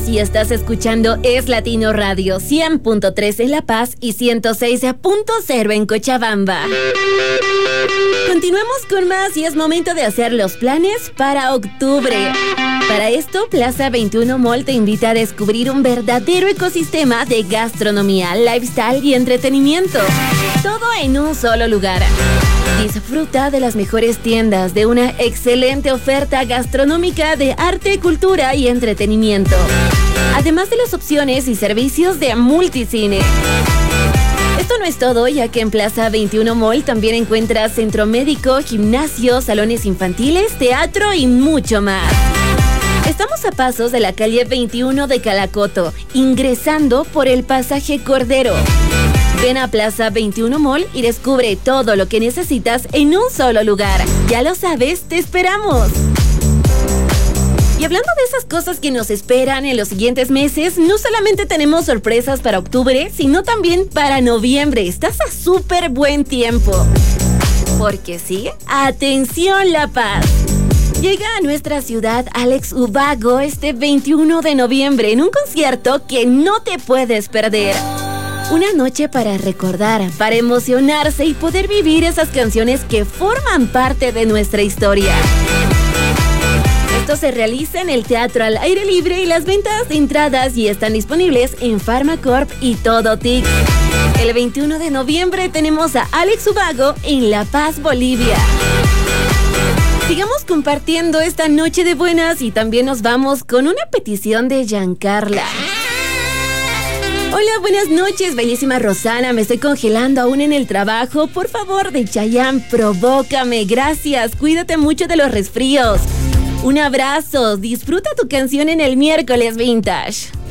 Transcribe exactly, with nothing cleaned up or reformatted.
Saludos y estás escuchando Es Latino Radio cien punto tres en La Paz y ciento seis punto cero en Cochabamba. Continuamos con más y es momento de hacer los planes para octubre. Para esto, Plaza veintiuno Mall te invita a descubrir un verdadero ecosistema de gastronomía, lifestyle y entretenimiento. Todo en un solo lugar. Disfruta de las mejores tiendas, de una excelente oferta gastronómica de arte, cultura y entretenimiento. Además de las opciones y servicios de multicine. Esto no es todo, ya que en Plaza veintiuno Mall también encuentras centro médico, gimnasio, salones infantiles, teatro y mucho más. Estamos a pasos de la calle veintiuno de Calacoto, ingresando por el pasaje Cordero. Ven a Plaza veintiuno Mall y descubre todo lo que necesitas en un solo lugar. Ya lo sabes, te esperamos. Y hablando de esas cosas que nos esperan en los siguientes meses, no solamente tenemos sorpresas para octubre, sino también para noviembre. Estás a súper buen tiempo. Porque sí, atención La Paz. Llega a nuestra ciudad Alex Ubago este veintiuno de noviembre en un concierto que no te puedes perder. Una noche para recordar, para emocionarse y poder vivir esas canciones que forman parte de nuestra historia. Esto se realiza en el Teatro al Aire Libre y las ventas de entradas ya están disponibles en Pharmacorp y Todo Tix. El veintiuno de noviembre tenemos a Alex Ubago en La Paz, Bolivia. Sigamos compartiendo esta noche de buenas y también nos vamos con una petición de Giancarla. Hola, buenas noches, bellísima Rosana. Me estoy congelando aún en el trabajo. Por favor, de Chayanne, provócame. Gracias. Cuídate mucho de los resfríos. Un abrazo. Disfruta tu canción en el miércoles vintage.